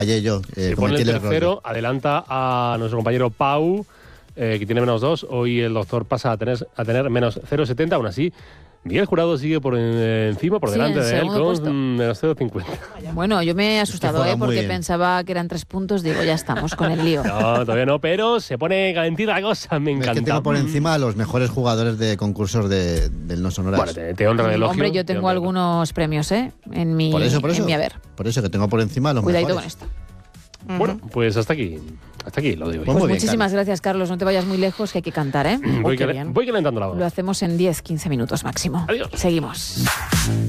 Fallé yo. Se pone el tercero, adelanta a nuestro compañero Pau, que tiene -2. Hoy el doctor pasa a tener menos 0,70. Aún así, Miguel Jurado sigue por encima, por delante de él, con menos 0,50. Bueno, yo me he asustado, porque pensaba que eran 3 puntos. Digo, ya estamos con el lío. No, todavía no, pero se pone calentita la cosa. Me encanta. Es que tengo por encima a los mejores jugadores de concursos del No Sonoras. Bueno, te honra el elogio. Hombre, yo tengo algunos premios, en mi haber. Por eso que tengo por encima a los Cuidadito mejores. con esto. Bueno, pues hasta aquí lo de hoy. Pues muchísimas gracias, Carlos. No te vayas muy lejos, que hay que cantar, ¿eh? Voy calentando la voz. Lo hacemos en 10-15 minutos máximo. Adiós. Seguimos.